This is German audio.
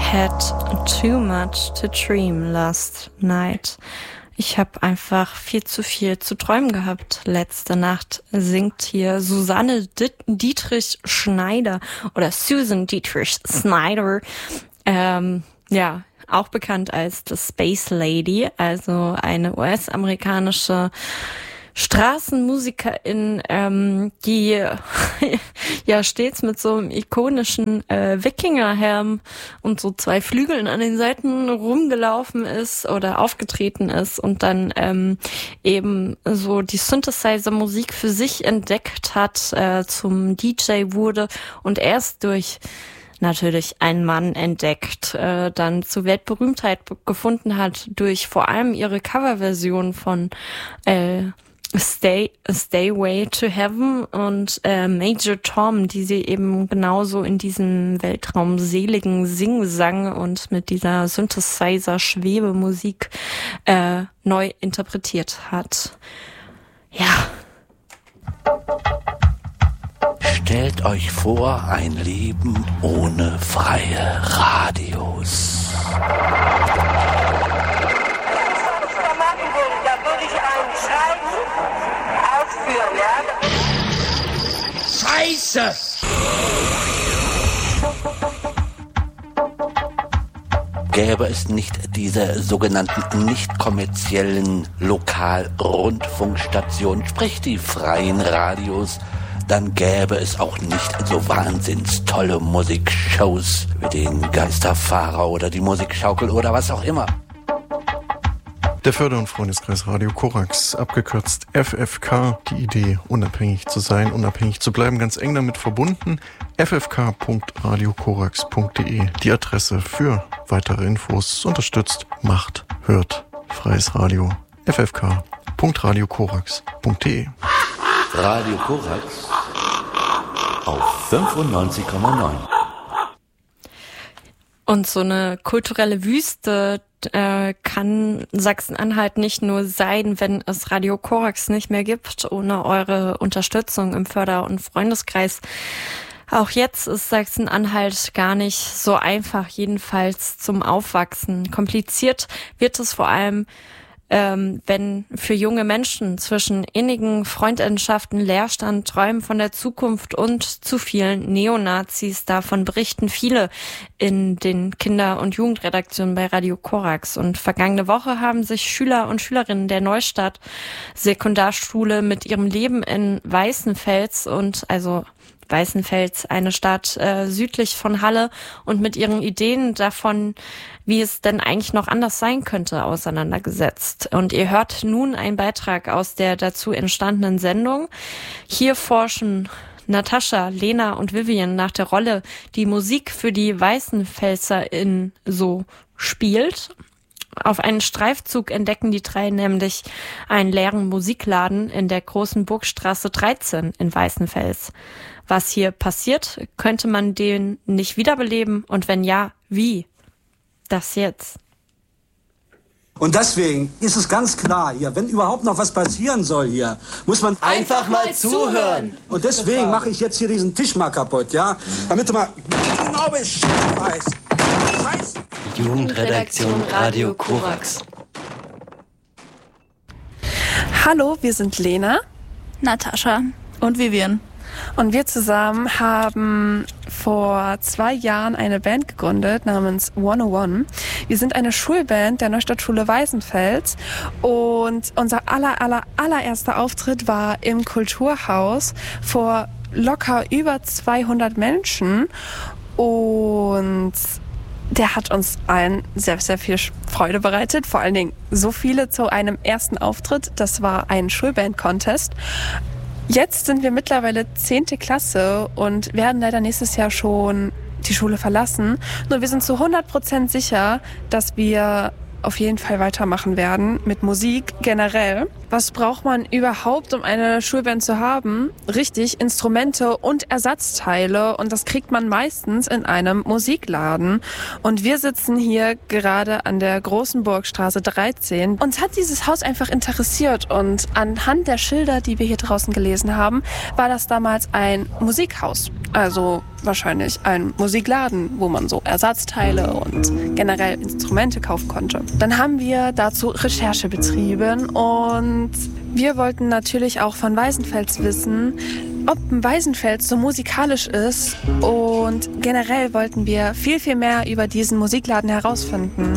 Had too much to dream last night. Ich habe einfach viel zu träumen gehabt. Letzte Nacht singt hier Susanne Dietrich Schneider oder Susan Dietrich Schneider. Ja, auch bekannt als The Space Lady, also eine US-amerikanische Straßenmusikerin, die ja stets mit so einem ikonischen Wikingerhelm und so 2 Flügeln an den Seiten rumgelaufen ist oder aufgetreten ist und dann eben so die Synthesizer-Musik für sich entdeckt hat, zum DJ wurde und erst durch natürlich einen Mann entdeckt, dann zur Weltberühmtheit gefunden hat durch vor allem ihre Coverversion von Stairway to Heaven und Major Tom, die sie eben genauso in diesem weltraumseligen Singsang und mit dieser Synthesizer-Schwebemusik neu interpretiert hat. Ja. Stellt euch vor, ein Leben ohne freie Radios. Da würde ich ein Schreiben ausführen, ja? Scheiße! Gäbe es nicht diese sogenannten nicht kommerziellen Lokalrundfunkstationen, sprich die freien Radios, dann gäbe es auch nicht so wahnsinns tolle Musikshows wie den Geisterfahrer oder die Musikschaukel oder was auch immer. Der Förder- und Freundeskreis Radio Korax, abgekürzt FFK, die Idee, unabhängig zu sein, unabhängig zu bleiben, ganz eng damit verbunden. ffk.radiokorax.de, die Adresse für weitere Infos, unterstützt, macht, hört, freies Radio, ffk.radiokorax.de. Radio Korax auf 95,9. Und so eine kulturelle Wüste kann Sachsen-Anhalt nicht nur sein, wenn es Radio Korax nicht mehr gibt, ohne eure Unterstützung im Förder- und Freundeskreis. Auch jetzt ist Sachsen-Anhalt gar nicht so einfach, jedenfalls zum Aufwachsen. Kompliziert wird es vor allem, wenn für junge Menschen zwischen innigen Freundschaften, Leerstand, Träumen von der Zukunft und zu vielen Neonazis, davon berichten viele in den Kinder- und Jugendredaktionen bei Radio Korax. Und vergangene Woche haben sich Schüler und Schülerinnen der Neustadt Sekundarschule mit ihrem Leben in Weißenfels Weißenfels, eine Stadt südlich von Halle, und mit ihren Ideen davon, wie es denn eigentlich noch anders sein könnte, auseinandergesetzt. Und ihr hört nun einen Beitrag aus der dazu entstandenen Sendung. Hier forschen Natascha, Lena und Vivian nach der Rolle, die Musik für die WeißenfelserInnen so spielt. Auf einen Streifzug entdecken die 3 nämlich einen leeren Musikladen in der Großen Burgstraße 13 in Weißenfels. Was hier passiert, könnte man den nicht wiederbeleben? Und wenn ja, wie? Das jetzt. Und deswegen ist es ganz klar hier, wenn überhaupt noch was passieren soll hier, muss man einfach mal zuhören. Und deswegen mache ich jetzt hier diesen Tisch mal kaputt, ja? Damit du mal genau Bescheid weißt. Scheiße. Jugendredaktion Radio Korax. Hallo, wir sind Lena, Natascha und Vivian. Und wir zusammen haben vor 2 Jahren eine Band gegründet namens 101. Wir sind eine Schulband der Neustadtschule Weißenfels und unser allererster Auftritt war im Kulturhaus vor locker über 200 Menschen und der hat uns allen sehr, sehr viel Freude bereitet. Vor allen Dingen so viele zu einem ersten Auftritt. Das war ein Schulband-Contest. Jetzt sind wir mittlerweile 10. Klasse und werden leider nächstes Jahr schon die Schule verlassen. Nur wir sind zu 100% sicher, dass wir auf jeden Fall weitermachen werden mit Musik generell. Was braucht man überhaupt, um eine Schulband zu haben? Richtig, Instrumente und Ersatzteile, und das kriegt man meistens in einem Musikladen. Und wir sitzen hier gerade an der Großen Burgstraße 13. Uns hat dieses Haus einfach interessiert und anhand der Schilder, die wir hier draußen gelesen haben, war das damals ein Musikhaus. Also wahrscheinlich ein Musikladen, wo man so Ersatzteile und generell Instrumente kaufen konnte. Dann haben wir dazu Recherche betrieben und wir wollten natürlich auch von Weißenfels wissen, ob Weißenfels so musikalisch ist, und generell wollten wir viel, viel mehr über diesen Musikladen herausfinden.